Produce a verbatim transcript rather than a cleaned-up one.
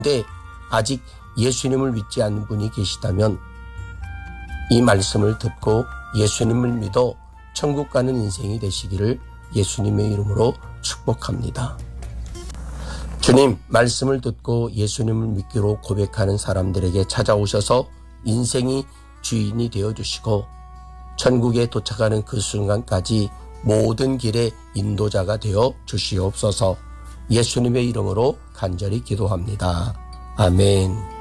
아직 예수님을 믿지 않는 분이 계시다면 이 말씀을 듣고 예수님을 믿어 천국 가는 인생이 되시기를 예수님의 이름으로 축복합니다. 주님, 말씀을 듣고 예수님을 믿기로 고백하는 사람들에게 찾아오셔서 인생이 주인이 되어주시고 천국에 도착하는 그 순간까지 모든 길의 인도자가 되어 주시옵소서. 예수님의 이름으로 간절히 기도합니다. 아멘.